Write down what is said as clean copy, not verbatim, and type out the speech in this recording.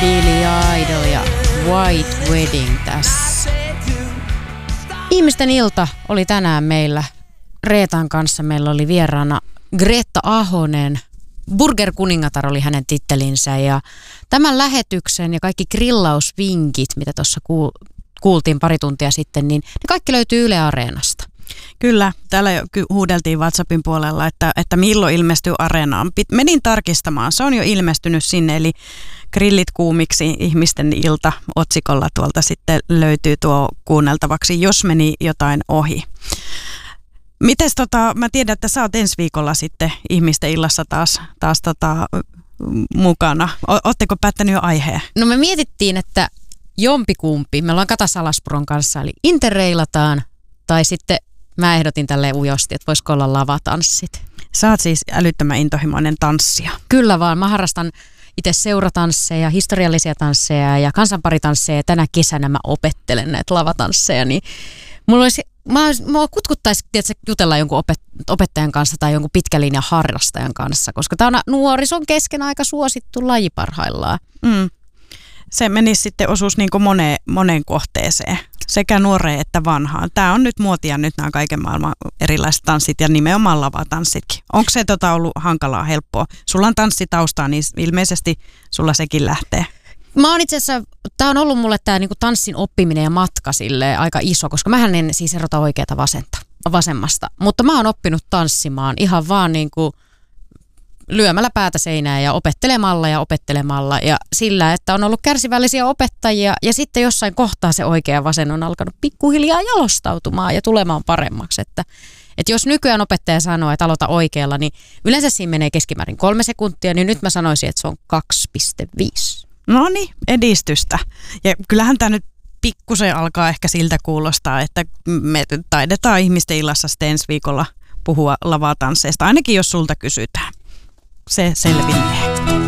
Billy Idol ja White Wedding tässä. Ihmisten ilta oli tänään meillä. Reetan kanssa meillä oli vieraana Greta Ahonen. Burger-kuningatar oli hänen tittelinsä ja tämän lähetyksen ja kaikki grillausvinkit, mitä tuossa kuultiin pari tuntia sitten, niin ne kaikki löytyy Yle Areenasta. Kyllä, täällä jo huudeltiin WhatsAppin puolella, että milloin ilmestyy Areenaan. Menin tarkistamaan, se on jo ilmestynyt sinne, eli Grillit kuumiksi ihmisten ilta otsikolla tuolta sitten löytyy tuo kuunneltavaksi, jos meni jotain ohi. Mites mä tiedän, että sä oot ensi viikolla sitten ihmisten illassa taas mukana. Ootteko päättänyt jo aiheen? No me mietittiin, että jompikumpi, me ollaan Kata Salaspuron kanssa, eli interreilataan, tai sitten mä ehdotin tälleen ujosti, että voisiko olla lavatanssit. Sä oot siis älyttömän intohimoinen tanssija. Kyllä vaan, mä harrastan itse seuratansseja, historiallisia tansseja ja kansanparitansseja. Tänä kesänä mä opettelen näitä lavatansseja, niin mua kutkuttaisi jutella jonkun opettajan kanssa tai jonkun pitkälinjan harrastajan kanssa, koska tämä on nuorison kesken aika suosittu laji parhaillaan. Se menisi sitten osuus niin kuin moneen kohteeseen, sekä nuoreen että vanhaan. Tämä on nyt muotia nyt nämä kaiken maailman erilaiset tanssit ja nimenomaan lavatanssitkin. Onko se ollut hankalaa, helppoa? Sulla on tanssitaustaa, niin ilmeisesti sulla sekin lähtee. Mä oon itse asiassa, tää on ollut mulle tää niinku tanssin oppiminen ja matka silleen aika iso, koska mähän en siis erota oikeata vasemmasta. Mutta mä oon oppinut tanssimaan ihan vaan niinku lyömällä päätä seinään ja opettelemalla ja sillä, että on ollut kärsivällisiä opettajia ja sitten jossain kohtaa se oikea vasen on alkanut pikkuhiljaa jalostautumaan ja tulemaan paremmaksi. Että jos nykyään opettaja sanoo, että aloita oikealla, niin yleensä siinä menee keskimäärin 3 sekuntia, niin nyt mä sanoisin, että se on 2,5. No niin, edistystä. Ja kyllähän tämä nyt pikkusen alkaa ehkä siltä kuulostaa, että me taidetaan ihmisten illassa sitten ensi viikolla puhua lavatansseista, ainakin jos sulta kysytään. Se selvinnee.